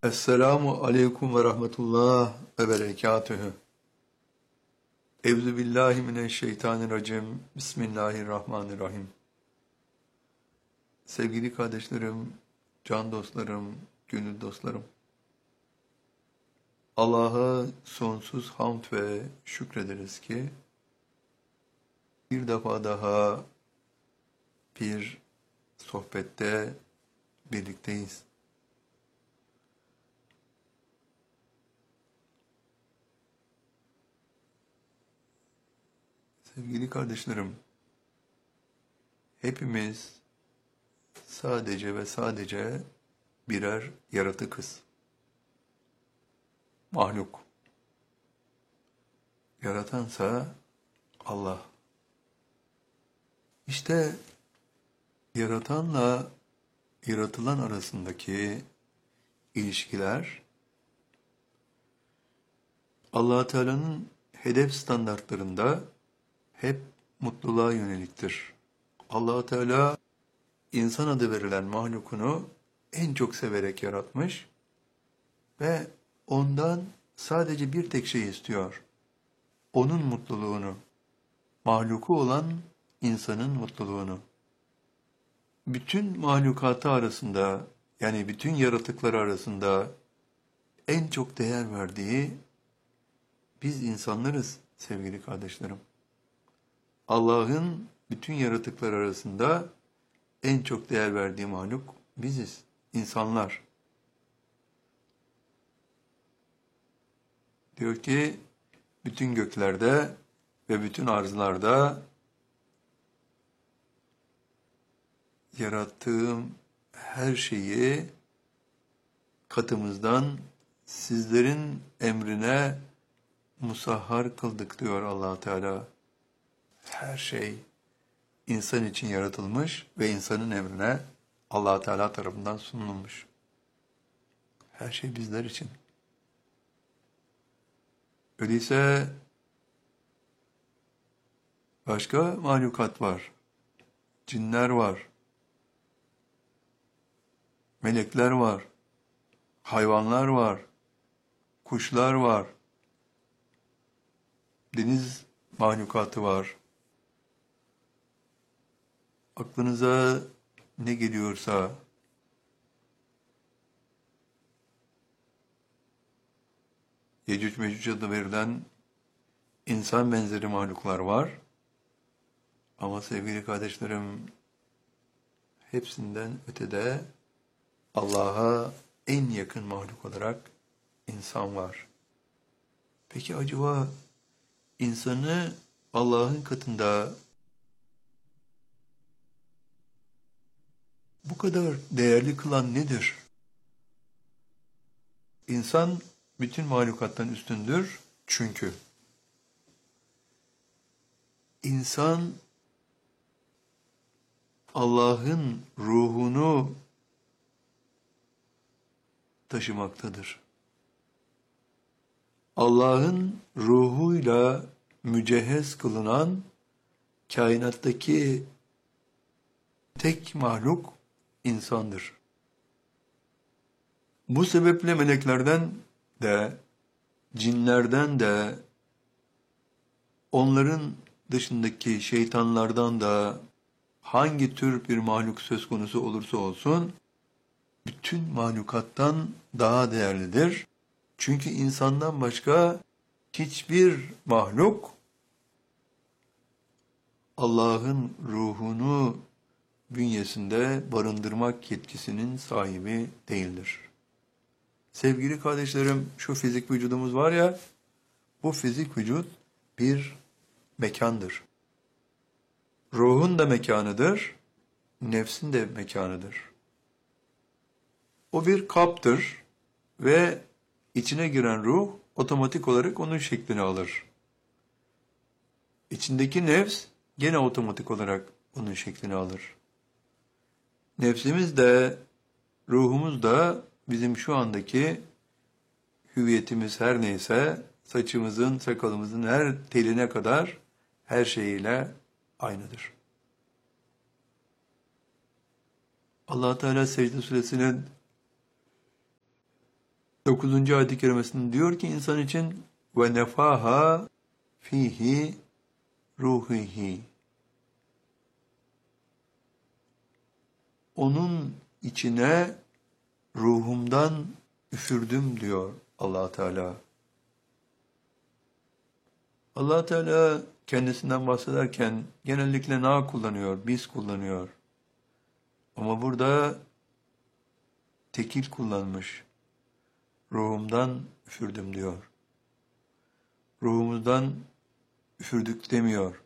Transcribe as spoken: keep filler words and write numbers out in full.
Esselamu aleyküm ve rahmetullah ve berekatühü. Evzu billahi mineşşeytanirracim. Bismillahirrahmanirrahim. Sevgili kardeşlerim, can dostlarım, gönül dostlarım. Allah'a sonsuz hamd ve şükrederiz ki bir defa daha bir sohbette birlikteyiz. Sevgili kardeşlerim, hepimiz sadece ve sadece birer yaratıkız. Mahluk. Yaratansa Allah. İşte yaratanla yaratılan arasındaki ilişkiler Allah Teala'nın hedef standartlarında hep mutluluğa yöneliktir. Allah Teala insan adı verilen mahlukunu en çok severek yaratmış ve ondan sadece bir tek şey istiyor. Onun mutluluğunu, mahluku olan insanın mutluluğunu. Bütün mahlukatı arasında, yani bütün yaratıkları arasında en çok değer verdiği biz insanlarız sevgili kardeşlerim. Allah'ın bütün yaratıklar arasında en çok değer verdiği mahluk biziz, insanlar. Diyor ki, bütün göklerde ve bütün arzlarda yarattığım her şeyi katımızdan sizlerin emrine musahhar kıldık diyor Allah Teala. Her şey insan için yaratılmış ve insanın emrine Allah Teala tarafından sunulmuş. Her şey bizler için. Öyleyse başka mahlukat var. Cinler var. Melekler var. Hayvanlar var. Kuşlar var. Deniz mahlukatı var. Aklınıza ne geliyorsa Yecüc Mecüc adı verilen insan benzeri mahluklar var. Ama sevgili kardeşlerim, hepsinden ötede Allah'a en yakın mahluk olarak insan var. Peki acaba insanı Allah'ın katında bu kadar değerli kılan nedir? İnsan bütün mahlukattan üstündür çünkü insan Allah'ın ruhunu taşımaktadır. Allah'ın ruhuyla mücehhez kılınan kainattaki tek mahluk insandır. Bu sebeple meleklerden de, cinlerden de, onların dışındaki şeytanlardan da hangi tür bir mahluk söz konusu olursa olsun, bütün mahlukattan daha değerlidir. Çünkü insandan başka hiçbir mahluk Allah'ın ruhunu bünyesinde barındırmak yetkisinin sahibi değildir. Sevgili kardeşlerim, şu fizik vücudumuz var ya, bu fizik vücut bir mekandır. Ruhun da mekanıdır, nefsin de mekanıdır. O bir kaptır ve içine giren ruh otomatik olarak onun şeklini alır. İçindeki nefs gene otomatik olarak onun şeklini alır. Nefsimiz de, ruhumuz da bizim şu andaki hüviyetimiz her neyse, saçımızın, sakalımızın her teline kadar her şeyiyle aynıdır. Allah Teala Secde Suresinin dokuzuncu ayet-i kerimesinde diyor ki insan için ve nefaha fihi ruhihi. Onun içine ruhumdan üfürdüm diyor Allah Teala. Allah Teala kendisinden bahsederken genellikle na kullanıyor, biz kullanıyor. Ama burada tekil kullanmış. Ruhumdan üfürdüm diyor. Ruhumuzdan üfürdük demiyor.